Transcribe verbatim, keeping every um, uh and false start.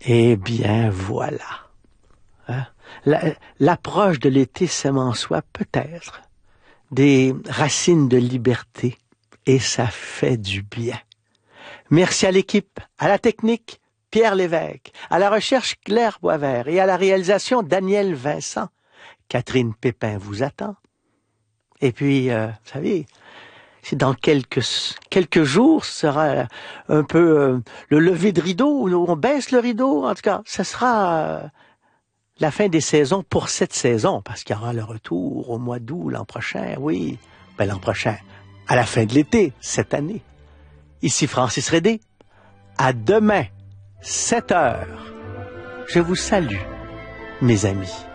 Eh bien, voilà. Hein? La, l'approche de l'été sème en soi peut-être des racines de liberté et ça fait du bien. Merci à l'équipe, à la technique, Pierre Lévesque, à la recherche Claire Boisvert et à la réalisation Daniel Vincent. Catherine Pépin vous attend. Et puis, euh, vous savez, c'est dans quelques quelques jours, ce sera un peu euh, le lever de rideau, où on baisse le rideau. En tout cas, ce sera euh, la fin des saisons pour cette saison, parce qu'il y aura le retour au mois d'août l'an prochain, oui. Ben l'an prochain, à la fin de l'été, cette année. Ici Francis Rédé. À demain, sept heures. Je vous salue, mes amis.